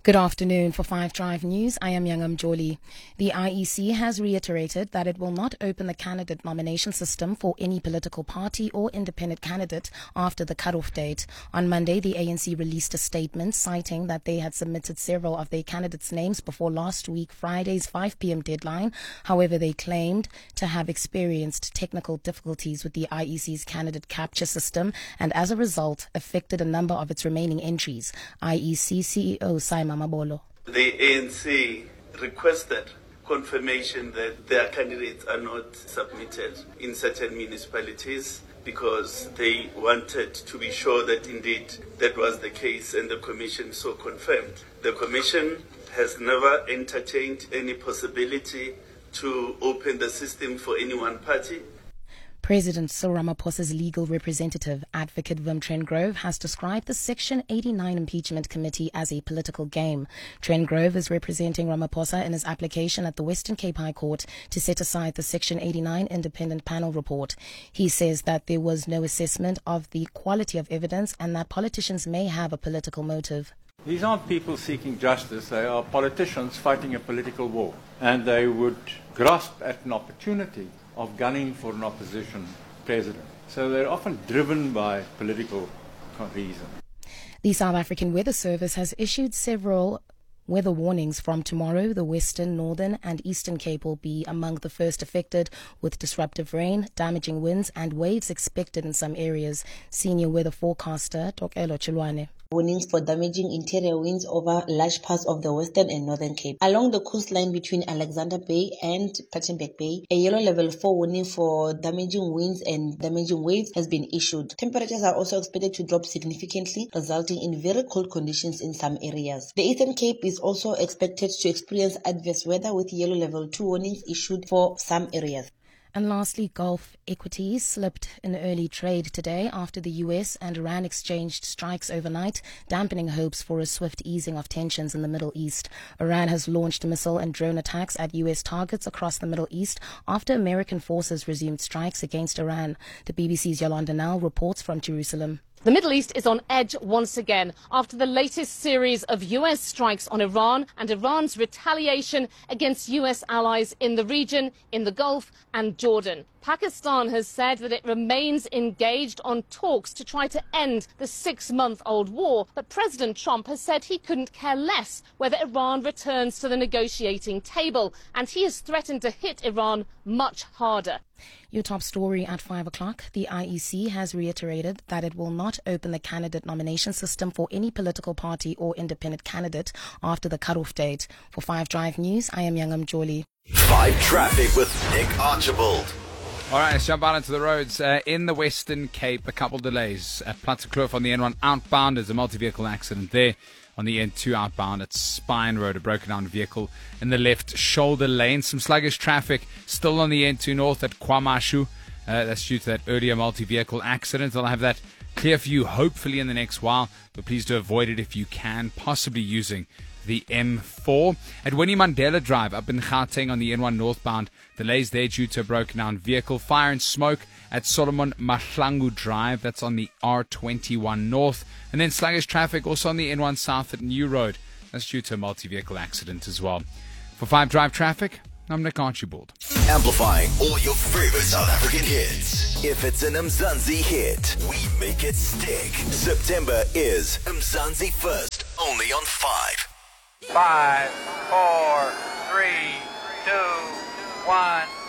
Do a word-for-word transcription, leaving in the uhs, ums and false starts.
Good afternoon. For five Drive News, I am Youngam Joli. The I E C has reiterated that it will not open the candidate nomination system for any political party or independent candidate after the cutoff date. On Monday, the A N C released a statement citing that they had submitted several of their candidates' names before last week Friday's five p.m. deadline. However, they claimed to have experienced technical difficulties with the I E C's candidate capture system and as a result affected a number of its remaining entries. I E C C E O Simon Mabolo. The A N C requested confirmation that their candidates are not submitted in certain municipalities because they wanted to be sure that indeed that was the case, and the Commission so confirmed. The Commission has never entertained any possibility to open the system for any one party. President Cyril Ramaphosa's legal representative, Advocate Wim Trengrove, has described the Section eighty-nine Impeachment Committee as a political game. Trengrove is representing Ramaphosa in his application at the Western Cape High Court to set aside the Section eighty-nine Independent Panel report. He says that there was no assessment of the quality of evidence and that politicians may have a political motive. These aren't people seeking justice, they are politicians fighting a political war, and they would grasp at an opportunity of gunning for an opposition president. So they're often driven by political reason. The South African Weather Service has issued several weather warnings. From tomorrow, the Western, Northern and Eastern Cape will be among the first affected, with disruptive rain, damaging winds and waves expected in some areas. Senior weather forecaster Tokelo Chilwane. Warnings for damaging interior winds over large parts of the Western and Northern Cape. Along the coastline between Alexander Bay and Plettenberg Bay, a yellow level four warning for damaging winds and damaging waves has been issued. Temperatures are also expected to drop significantly, resulting in very cold conditions in some areas. The Eastern Cape is also expected to experience adverse weather, with yellow level two warnings issued for some areas. And lastly, Gulf equities slipped in early trade today after the U S and Iran exchanged strikes overnight, dampening hopes for a swift easing of tensions in the Middle East. Iran has launched missile and drone attacks at U S targets across the Middle East after American forces resumed strikes against Iran. The B B C's Yolanda Nell reports from Jerusalem. The Middle East is on edge once again after the latest series of U S strikes on Iran and Iran's retaliation against U S allies in the region, in the Gulf and Jordan. Pakistan has said that it remains engaged on talks to try to end the six-month-old war, but President Trump has said he couldn't care less whether Iran returns to the negotiating table, and he has threatened to hit Iran much harder. Your top story at five o'clock. The I E C has reiterated that it will not open the candidate nomination system for any political party or independent candidate after the cutoff date. For five Drive News, I am Youngam Joli. five Traffic with Nick Archibald. All right, let's jump out into the roads. Uh, in the Western Cape, a couple delays. At Plattekloof on the N one outbound, there's a multi-vehicle accident there. On the N two outbound at Spine Road, a broken down vehicle in the left shoulder lane. Some sluggish traffic still on the N two north at KwaMashu. Uh, that's due to that earlier multi-vehicle accident. I'll have that clear for you hopefully in the next while, but please do avoid it if you can, possibly using the M four. At Winnie Mandela Drive up in Gauteng on the N one northbound, delays there due to a broken down vehicle. Fire and smoke at Solomon Mahlangu Drive, that's on the R twenty-one north. And then sluggish traffic also on the N one south at New Road, that's due to a multi-vehicle accident as well. For five Drive Traffic, I'm Nick Archibald. Amplifying all your favorite South African hits. If it's an Mzansi hit, we make it stick. September is Mzansi First, only on five. Five, four, three, two, one.